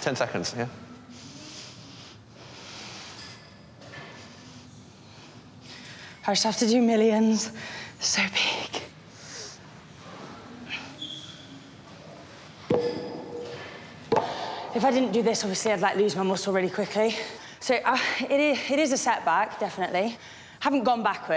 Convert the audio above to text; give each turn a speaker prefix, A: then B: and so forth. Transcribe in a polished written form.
A: 10 seconds, yeah?
B: I just have to do millions. So big. If I didn't do this, obviously, I'd, like, lose my muscle really quickly. So it is a setback, definitely. Haven't gone backwards.